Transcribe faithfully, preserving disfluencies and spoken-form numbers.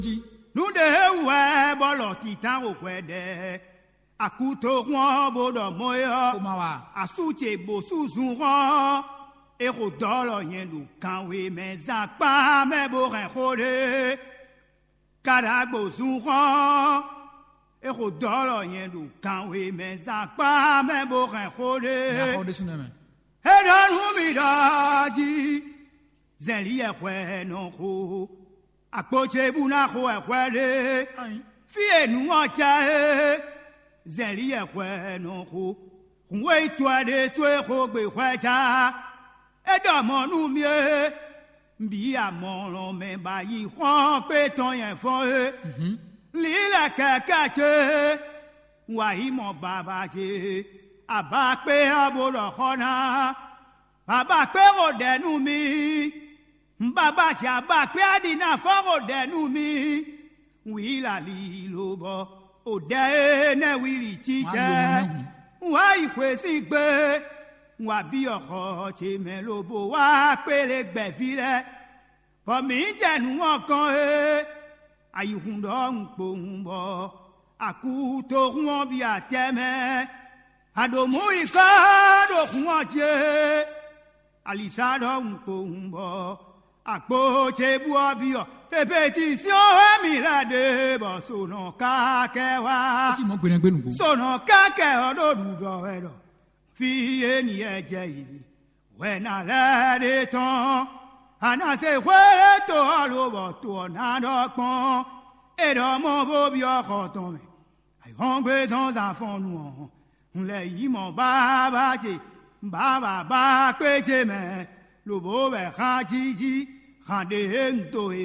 nous de ouais bolo titan au kwede akuto ron bodo moyo a soute bo suzun et rodolo yen lu kan we men zakpa me bo ren khode karagbo zun et rodolo yen lu kan we men zakpa me bo ren khode et don humidaji zeli e kwe non ko akpoche buna ko e kwede fie nu acha zeli e kwe non ko we toi de swe ko gbe kwacha e do mo nu mie bi amon lo me ba yi khon pe ton yen fon e li la kaka che wa hi mo baba che aba pe aboro khona aba pe o de nu mi baba ti aba pe adina fo o de nu mi wi la li lo bo o de ne wi ri chi che wa yi kwe si gbe wa bi ọkọ ti me lobo wa pele gbefile ko mi jenu ọkan e ayihun do npo nbo akuto won bi ateme adomu iko do kun oje alisa do npo nbo apo che bu obi o repetition mi la de bo sono ka ke wa ti mo gbere gbenu bo sono ka ke o do du do e do fi ni eje yi we na le de ton ana se we to lo bo to na do pon e do mo bo bi o ko ton me ai hon gbe ton sa fon nu on le yi mo ba ba ji ba ba ba pe che me lo bo be kha ji ji kha de en to